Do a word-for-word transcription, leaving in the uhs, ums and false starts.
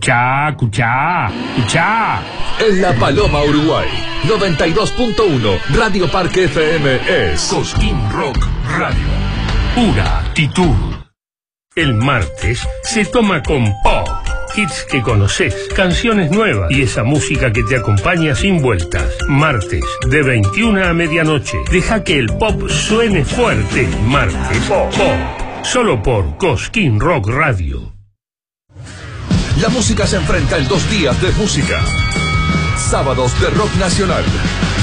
Escuchá, escuchá, escuchá. En La Paloma, Uruguay, noventa y dos punto uno, Radio Parque F M es Cosquín Rock Radio. Pura actitud. El martes se toma con pop. Hits que conoces, canciones nuevas y esa música que te acompaña sin vueltas. Martes, de veintiuna a medianoche. Deja que el pop suene fuerte. Martes, pop. Solo por Cosquín Rock Radio. La música se enfrenta en dos días de música. Sábados de rock nacional.